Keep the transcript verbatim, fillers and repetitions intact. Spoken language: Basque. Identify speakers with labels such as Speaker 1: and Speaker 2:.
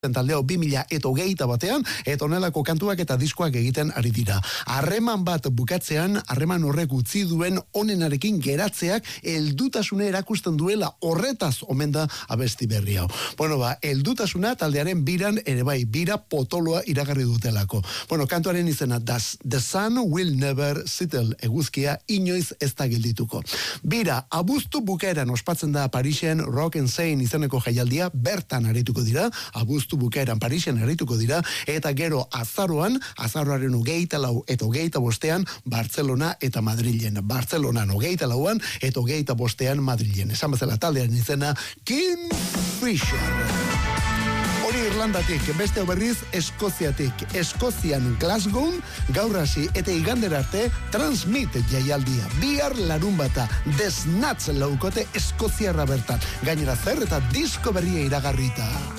Speaker 1: taldea bi mila eta hogeita batean, eta onelako kantuak eta diskoak egiten ari dira. Harreman bat bukatzean, harreman horrek utzi duen onenarekin geratzeak heldutasuna erakusten duela, horretaz omen da abesti berri hau. Bueno, ba, heldutasuna taldearen biran ere bai, bira potoloa iragarri dutelako. Bueno, kantuaren izena, das, The Sun Will Never Settle, eguzkia inoiz ez da geldituko. Bira, abuztu bukaeran ospatzen da Parisen Rock and Sein izeneko jaialdia, bertan arituko dira, abuztu bukaeran Parisen arituko dira, eta gero azaroan, azaroaren hogeita lau eta hogeita bostean, Bartzelona eta Madrilen. Bartzelonan hogeita lauan eta hogeita bostean Madrilen. Esan bezala taldearen izena, Kingfisher. Hori Irlandatik, beste berriz Eskoziatik. Eskozian Glasgow, gaur hasi eta igander arte Transmit jaialdia. Bihar larun bata, The Snats laukote Eskoziarra bertan. Gainera zer eta disko berria iragarrita.